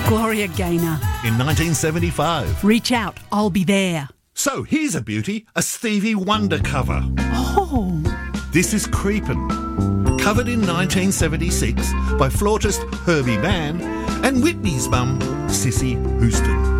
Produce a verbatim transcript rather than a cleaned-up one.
Gloria Gaynor. In nineteen seventy-five. Reach out, I'll be there. So here's a beauty, a Stevie Wonder cover. Oh. This is Creepin', covered in nineteen seventy-six by flautist Herbie Mann and Whitney's mum, Cissy Houston.